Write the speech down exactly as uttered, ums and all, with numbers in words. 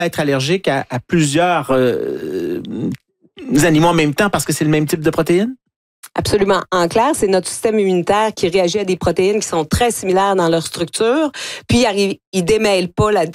être allergique à, à plusieurs euh, animaux en même temps parce que c'est le même type de protéines? Absolument. En clair, c'est notre système immunitaire qui réagit à des protéines qui sont très similaires dans leur structure, puis il ne démêle pas la,